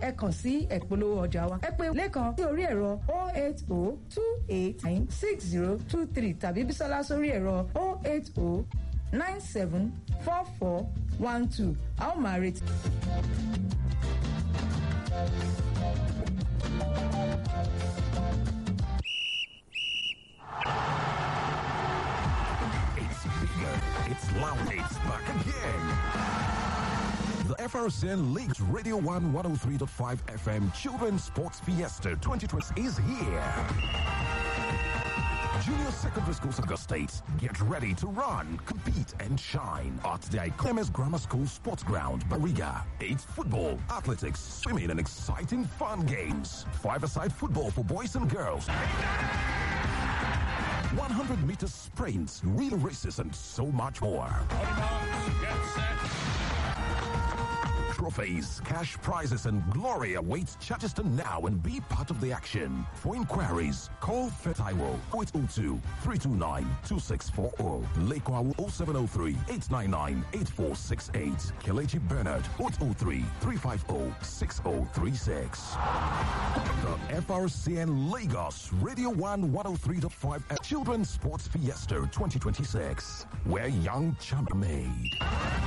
ẹ kàn sí ẹ̀polówó ọjà wa. ẹ pè Lékan sí orí ẹ̀rọ 08028960023 tàbí Bísọ́lá sórí ẹ̀rọ 080974412. a ó máa retí. It's loud. It's back again. The FRCN Leagues Radio 1 103.5 FM Children's Sports Fiesta 2020 is here. Junior secondary schools in the States, get ready to run, compete, and shine at the iconic Grammar School Sports Ground, Bariga. It's football, athletics, swimming, and exciting fun games. Five-a-side football for boys and girls. 100-meter sprints, real races, and so much more. Trophies, cash prizes, and glory awaits Charleston now and be part of the action. For inquiries, call Fetaiwo 0802-329-2640. Lekwa 0703-899-8468. Kelechi Bernard 0803-350-6036. The FRCN Lagos Radio 1 103.5 Children's Sports Fiesta 2026, where young champ made.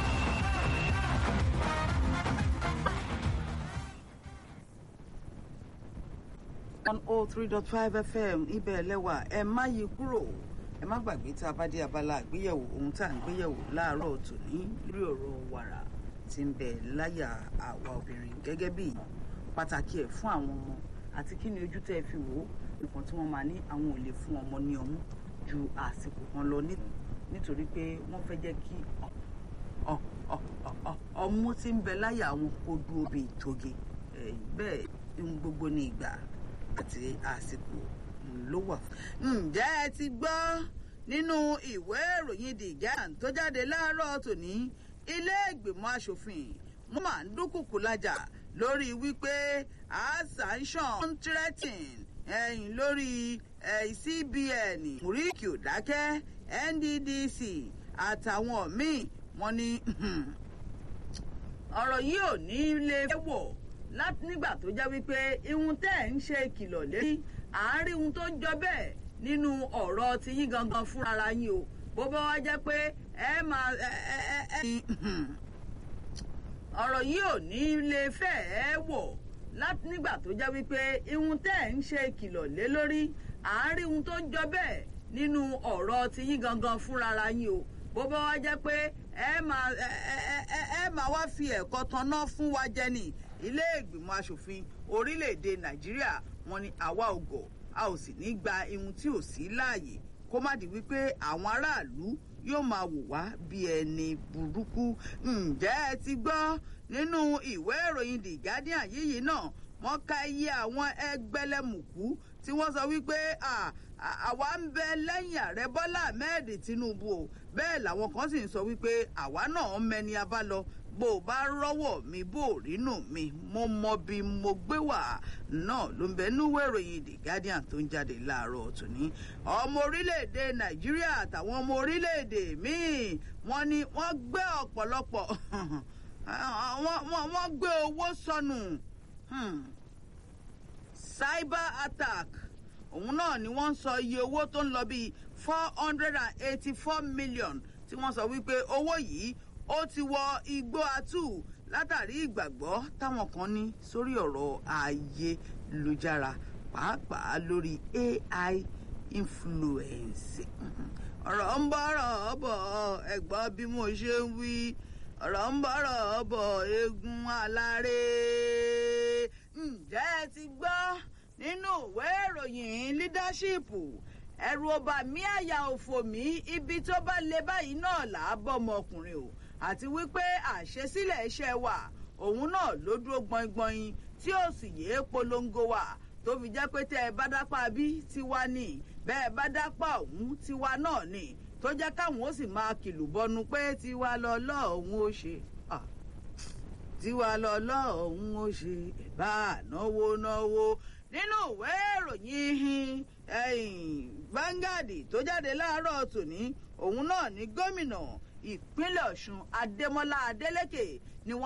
On 103.5 FM ibẹ̀ lẹ́wà ẹ má yí kúrò ẹ má gbàgbé tá a bá dé abala àgbéyẹ̀wò ohun tá à ń gbéyẹ̀wò láàárọ̀ tòní lórí ọ̀rọ̀ wàrà tí ń bẹ láyà àwa obìnrin gẹ́gẹ́ bí pàtàkì ẹ̀ fún àwọn ọmọ àti kí ni ojú tẹ́ ẹ fi wò ó nǹkan tí wọ́n máa ní àwọn ò lè fún ọmọ ní ọmú ju àsìkò kan lọ nítorí pé wọ́n fẹ́ jẹ́ kí ọmú tí ń bẹ láyà àwọn kó dúró bí ìtoge bẹ́ẹ̀ ohun gbogbo ní ìgbà àti àsìkò ló wà. ǹjẹ́ ẹ ti gbọ́ nínú ìwé ìròyìn The Guardian tó jáde láàárọ̀ tòní ilé ìgbìmọ̀ asòfin wọ́n máa ń dúnkùkù lájà lórí wípé àṣàǹṣàn threatening ẹ̀yìn lórí CBN Muriki Òdákẹ́ NDDC àtàwọn míì wọ́n ní ọ̀rọ̀ yìí ò ní lè wọ̀ láti nígbà tó jẹ́ wípé ihun tẹ́ ẹ̀ ń ṣe ìkìlọ̀ lérí àárín ohun tó jọ bẹ́ẹ̀ nínú ọ̀rọ̀ ti yín gangan fúnra yín o bó bá wá jẹ́ pé ẹ máa ọ̀rọ̀ yìí ò ní lè fẹ́ ẹ wọ̀ láti nígbà tó jẹ́ wípé ihun tẹ́ ẹ̀ ń ṣe ìkìlọ̀ lé lórí àárín ohun tó jọ bẹ́ẹ̀ nínú ọ̀rọ̀ ti yín gangan fúnra yín o bó bá wá jẹ́ pé ẹ máa wá fi ẹ̀kọ́ tanná fún wa jẹ ni ilé ìgbìmọ̀ asòfin orílẹ̀-èdè Nàìjíríà wọ́n ní àwa ò gọ̀ a ò sì ní gba ihun tí ò sí láàyè kó má di wípé àwọn aráàlú yóò máa wò wá bí ẹni burúkú. ǹjẹ́ ẹ ti gbọ́ nínú ìwé ìròyìn The Guardian yìí náà wọ́n ka iye àwọn ẹgbẹ̀lẹ́mùkú tí wọ́n sọ wípé àwa ń bẹ lẹ́yìn ààrẹ Bọ́lá Ahmed Tinubu o bẹ́ẹ̀ làwọn kan sì ń sọ wípé àwa náà mẹ́ni abálọ bó o bá rọ́wọ́ mi bó o rínú mi mo mọ bí mo gbé wà náà ló ń bẹ núwé ìròyìn The Guardian tó ń jáde láàárọ̀ tòní. ọmọ orílẹ̀-èdè Nàìjíríà àtàwọn ọmọ orílẹ̀-èdè míì wọ́n ní wọ́n gbé ọ̀pọ̀lọpọ̀ wọ́n gbé owó sọnù cyber attack òun náà ni wọ́n ń sọ iye owó tó ń lọ bíi 484 million tí wọ́n sọ wípé owó yìí ó ti wọ igbó atú látàrí ìgbàgbọ́ táwọn kan ní sórí ọ̀rọ̀ ayélujára pàápàá lórí AI influence. ọ̀rọ̀ ń bọ̀rọ̀ bọ̀ ẹ̀gbọ́n bí mo ṣe ń wí ọ̀rọ̀ ń bọ̀rọ̀ bọ̀ eégún aláré. ǹjẹ́ ẹ ti gbọ́ nínú ìwé ìròyìn leadership ẹ̀rù ọba mi àyà òfò mi ibi tó bá lè báyìí náà là á bọ́ ọmọkùnrin o àti wípé àṣesílẹ̀ iṣẹ́ wa òun náà ló dúró gbọ̀ngbọ̀n tí ó sì yéé polongo wa tó fi jẹ́ pé tẹ́ ẹ bá dápá bí tiwa ní bẹ́ẹ̀ bá dápá òun tiwa náà ní tó jẹ́ káwọn ó sì máa kìlù bọnu pé tiwa lọ́lọ́run ó ṣe tiwa lọ́lọ́run ó ṣe ẹ̀bá náwó nínú ìwé ìròyìn Vanguard tó jáde láàárọ̀ tòní òun náà ní gómìnà ìpínlẹ̀ Ọ̀ṣun Adémọ́lá Adélékè